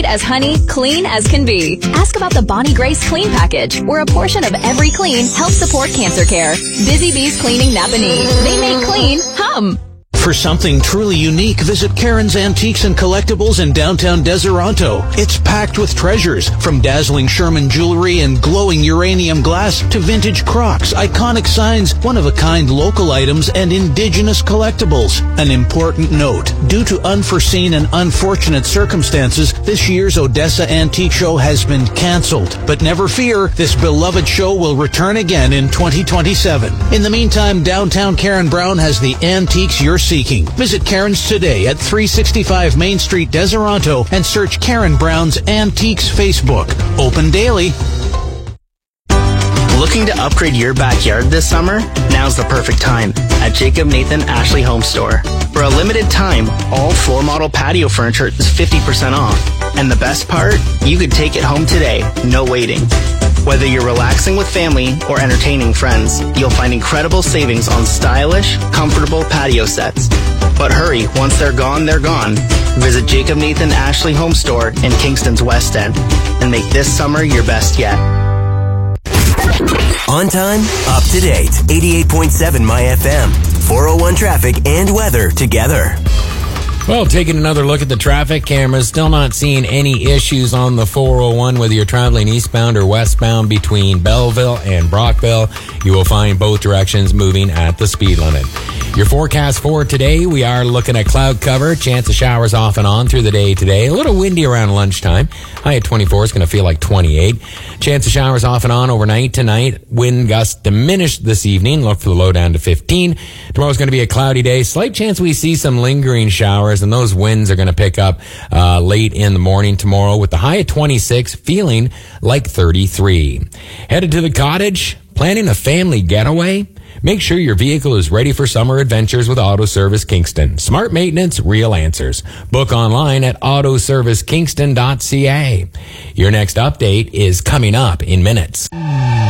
sweet as honey, clean as can be. Ask about the Bonnie Grace Clean Package, where a portion of every clean helps support cancer care. Busy Bees Cleaning Napanee. They make clean hum. For something truly unique, visit Karen's Antiques and Collectibles in downtown Deseronto. It's packed with treasures, from dazzling Sherman jewelry and glowing uranium glass to vintage Crocs, iconic signs, one-of-a-kind local items, and indigenous collectibles. An important note, due to unforeseen and unfortunate circumstances, this year's Odessa Antique Show has been canceled. But never fear, this beloved show will return again in 2027. In the meantime, downtown Karen Brown has the antiques you're seeking. Visit Karen's today at 365 Main Street, Deseronto, and search Karen Brown's Antiques Facebook. Open daily. Looking to upgrade your backyard this summer? Now's the perfect time at Jacob Nathan Ashley Home Store. For a limited time, all floor model patio furniture is 50% off. And the best part? You could take it home today, no waiting. Whether you're relaxing with family or entertaining friends, you'll find incredible savings on stylish, comfortable patio sets. But hurry, once they're gone, they're gone. Visit Jacob Nathan Ashley Home Store in Kingston's West End and make this summer your best yet. On time, up to date. 88.7 My FM. 401 traffic and weather together. Well, taking another look at the traffic cameras, still not seeing any issues on the 401, whether you're traveling eastbound or westbound between Belleville and Brockville. You will find both directions moving at the speed limit. Your forecast for today, we are looking at cloud cover, chance of showers off and on through the day today. A little windy around lunchtime. High at 24 is going to feel like 28. Chance of showers off and on overnight tonight. Wind gusts diminished this evening. Look for the low down to 15. Tomorrow's going to be a cloudy day. Slight chance we see some lingering showers, and those winds are going to pick up late in the morning tomorrow with the high at 26, feeling like 33. Headed to the cottage, planning a family getaway? Make sure your vehicle is ready for summer adventures with Auto Service Kingston. Smart maintenance, real answers. Book online at autoservicekingston.ca. Your next update is coming up in minutes.